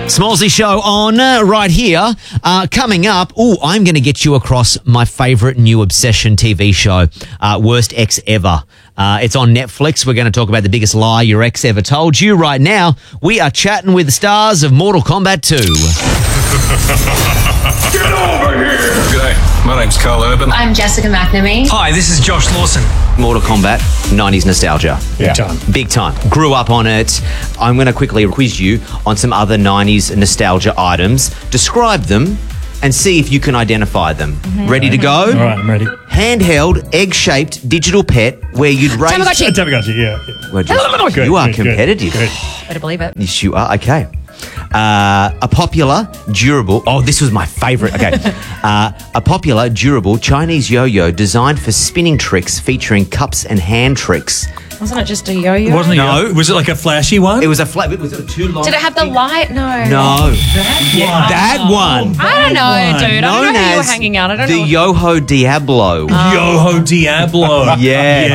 Smallsy Show on right here. Coming up, I'm going to get you across my favourite new obsession TV show, Worst Ex Ever. It's on Netflix. We're going to talk about the biggest lie your ex ever told you. Right now, we are chatting with the stars of Mortal Kombat 2. Get over here! G'day, my name's Carl Urban. I'm Jessica McNamee. Hi, this is Josh Lawson. Mortal Kombat, 90s nostalgia. Yeah. Big time. Grew up on it. I'm going to quickly quiz you on some other 90s nostalgia items. Describe them and see if you can identify them. Mm-hmm. Ready to go? All right, I'm ready. Handheld, egg-shaped digital pet where you'd raise... Tamagotchi. Tamagotchi, yeah. Well, Good, you are good, competitive. good. Better believe it. Yes, you are. Okay. A popular, durable... Oh, this was my favourite. Okay. A popular, durable Chinese yo-yo designed for spinning tricks featuring cups and hand tricks. Wasn't it just a yo-yo? Wasn't it? No. Was it like a flashy one? It was a flat... Was it too long? Did it have the light? No. No. That one. I don't know, dude. I don't know Known who you were as hanging out. I don't the know. Yoho Diablo. Yoho Diablo. Yeah.